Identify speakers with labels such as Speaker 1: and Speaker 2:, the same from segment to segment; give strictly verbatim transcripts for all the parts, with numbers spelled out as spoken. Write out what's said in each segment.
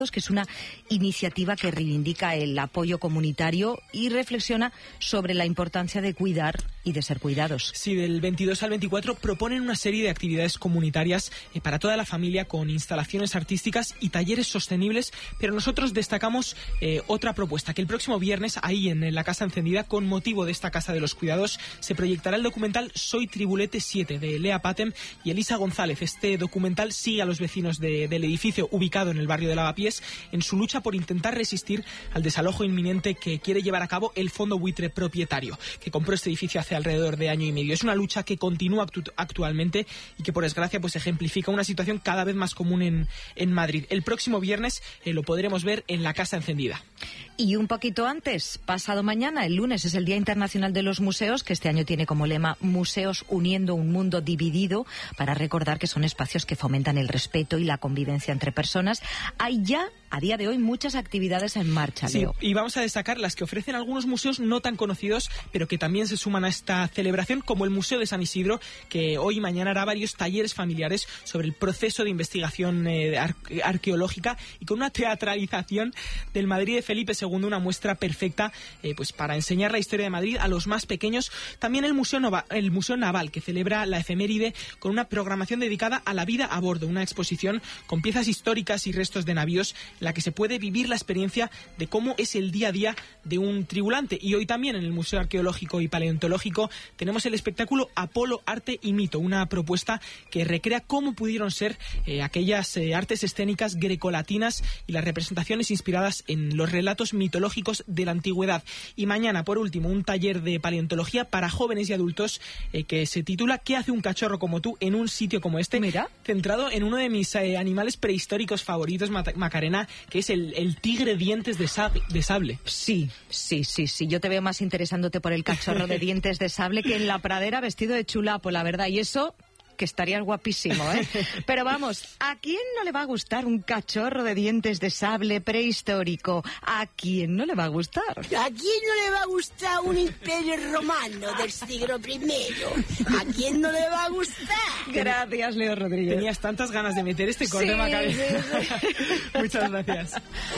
Speaker 1: que es una iniciativa que reivindica el apoyo comunitario y reflexiona sobre la importancia de cuidar y de ser cuidados.
Speaker 2: Sí, del veintidós al veinticuatro proponen una serie de actividades comunitarias eh, para toda la familia, con instalaciones artísticas y talleres sostenibles, pero nosotros destacamos eh, otra propuesta, que el próximo viernes, ahí en la Casa Encendida, con motivo de esta Casa de los Cuidados, se proyectará el documental Soy Tribulete siete, de Lea Patem y Elisa González. Este documental sigue a los vecinos de, del edificio ubicado en el barrio de Lavapiés en su lucha por intentar resistir al desalojo inminente que quiere llevar a cabo el fondo buitre propietario, que compró este edificio hace alrededor de año y medio. Es una lucha que continúa actu- actualmente y que, por desgracia, pues ejemplifica una situación cada vez más común en, en Madrid. El próximo viernes eh, lo podremos ver en la Casa Encendida.
Speaker 1: Y un poquito antes, pasado mañana, el lunes, es el Día Internacional de los Museos, que este año tiene como lema Museos uniendo un mundo dividido, para recordar que son espacios que fomentan el respeto y la convivencia entre personas. Hay ya, a día de hoy, muchas actividades en marcha, Leo.
Speaker 2: Sí, y vamos a destacar las que ofrecen algunos museos no tan conocidos, pero que también se suman a esta celebración, como el Museo de San Isidro, que hoy y mañana hará varios talleres familiares sobre el proceso de investigación eh, ar- arqueológica, y con una teatralización del Madrid de Felipe segundo, una muestra perfecta eh, pues para enseñar la historia de Madrid a los más pequeños. También el Museo, Nova, el Museo Naval, que celebra la efeméride con una programación dedicada a la vida a bordo, una exposición con piezas históricas y restos de navíos, en la que se puede vivir la experiencia de cómo es el día a día de un tripulante. Y hoy también en el Museo Arqueológico y Paleontológico tenemos el espectáculo Apolo, Arte y Mito, una propuesta que recrea cómo pudieron ser eh, aquellas eh, artes escénicas grecolatinas y las representaciones inspiradas en los relatos mitológicos de la antigüedad. Y mañana, por último, un taller de paleontología para jóvenes y adultos eh, que se titula ¿Qué hace un cachorro como tú en un sitio como este?
Speaker 1: Mira.
Speaker 2: Centrado en uno de mis eh, animales prehistóricos favoritos, Macarena, que es el, el tigre dientes de, sab- de sable.
Speaker 1: Sí, sí, sí, sí. Yo te veo más interesándote por el cachorro de dientes de sable que en la pradera vestido de chulapo, la verdad. Y eso, que estarías guapísimo, ¿eh? Pero vamos, ¿a quién no le va a gustar un cachorro de dientes de sable prehistórico? ¿A quién no le va a gustar?
Speaker 3: ¿A quién no le va a gustar un imperio romano del siglo primero? ¿A quién no le va a gustar?
Speaker 1: Gracias, Leo Rodríguez.
Speaker 2: Tenías tantas ganas de meter este corte,
Speaker 1: Sí,
Speaker 2: Macarena.
Speaker 1: sí, sí.
Speaker 2: Muchas gracias.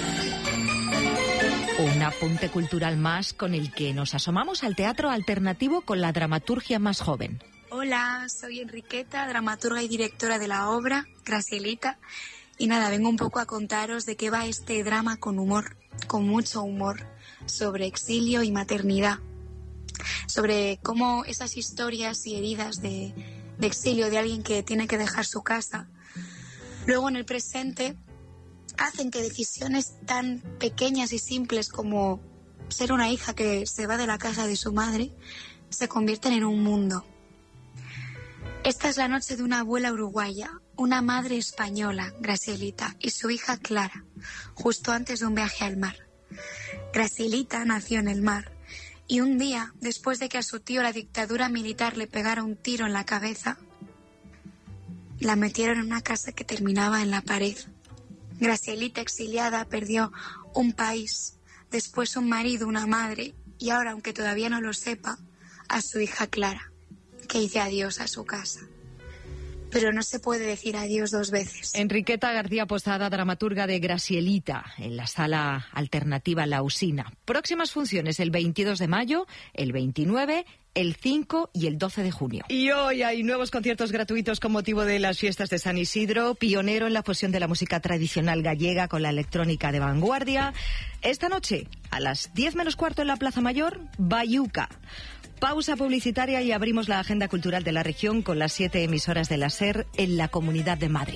Speaker 1: Un apunte cultural más con el que nos asomamos al teatro alternativo con la dramaturgia más joven.
Speaker 4: Hola, soy Enriqueta, dramaturga y directora de la obra, Gracielita. Y nada, vengo un poco a contaros de qué va este drama con humor, con mucho humor, sobre exilio y maternidad. Sobre cómo esas historias y heridas de, de exilio de alguien que tiene que dejar su casa, luego en el presente hacen que decisiones tan pequeñas y simples como ser una hija que se va de la casa de su madre se convierten en un mundo. Esta es la noche de una abuela uruguaya, una madre española, Gracielita, y su hija Clara, justo antes de un viaje al mar. Gracielita nació en el mar y un día, después de que a su tío la dictadura militar le pegara un tiro en la cabeza, la metieron en una casa que terminaba en la pared. Gracielita, exiliada, perdió un país, después un marido, una madre y ahora, aunque todavía no lo sepa, a su hija Clara, que dice adiós a su casa. Pero no se puede decir adiós dos veces.
Speaker 1: Enriqueta García Posada, dramaturga de Gracielita, en la sala alternativa La Usina. Próximas funciones el veintidós de mayo, el veintinueve, el cinco y el doce de junio. Y hoy hay nuevos conciertos gratuitos con motivo de las fiestas de San Isidro, pionero en la fusión de la música tradicional gallega con la electrónica de vanguardia. Esta noche, a las diez menos cuarto en la Plaza Mayor, Bayuca. Pausa publicitaria y abrimos la agenda cultural de la región con las siete emisoras de la SER en la Comunidad de Madrid.